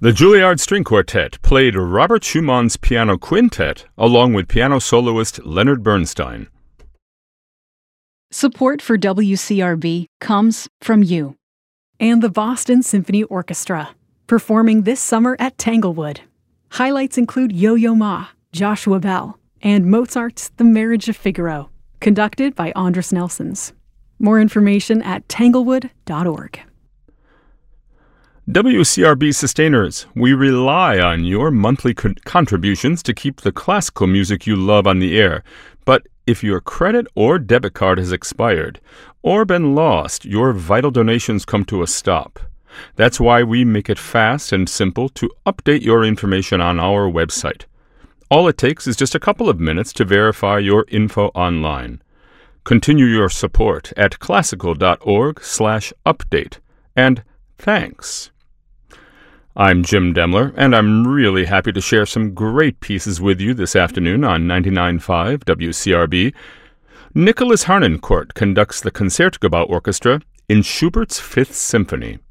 The Juilliard String Quartet played Robert Schumann's Piano Quintet along with piano soloist Leonard Bernstein. Support for WCRB comes from you. And the Boston Symphony Orchestra, performing this summer at Tanglewood. Highlights include Yo-Yo Ma, Joshua Bell, and Mozart's The Marriage of Figaro, conducted by Andras Nelsons. More information at tanglewood.org. WCRB sustainers, we rely on your monthly contributions to keep the classical music you love on the air. But if your credit or debit card has expired or been lost, your vital donations come to a stop. That's why we make it fast and simple to update your information on our website. All it takes is just a couple of minutes to verify your info online. Continue your support at classical.org/update. And thanks. I'm Jim Demler, and I'm really happy to share some great pieces with you this afternoon on 99.5 WCRB. Nicholas Harnoncourt conducts the Concertgebouw Orchestra in Schubert's Fifth Symphony.